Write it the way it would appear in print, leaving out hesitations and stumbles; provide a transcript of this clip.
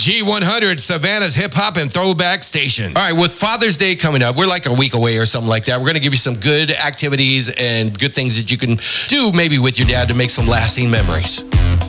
Z100, Savannah's hip hop and throwback station. All right, with Father's Day coming up, we're like a week away or something like that. We're going to give you some good activities and good things that you can do maybe with your dad to make some lasting memories.